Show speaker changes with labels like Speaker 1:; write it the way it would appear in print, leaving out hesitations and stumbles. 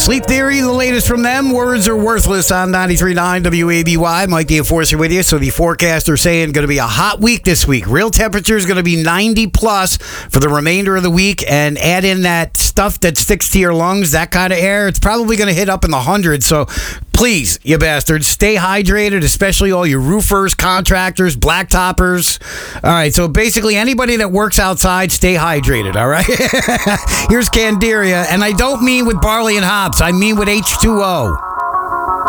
Speaker 1: Sleep Theory, the latest from them. Words are worthless on 93.9 WABY. Mike the Enforcer with you. So the forecaster saying going to be a hot week this week. Real temperature is going to be 90 plus for the remainder of the week. And add in that stuff that sticks to your lungs, that kind of air, it's probably going to hit up in the hundreds. So please, you bastards, stay hydrated, especially all you roofers, contractors, blacktoppers. All right, so basically anybody that works outside, stay hydrated, all right? Here's Candiria, and I don't mean with barley and hops. I mean with H2O.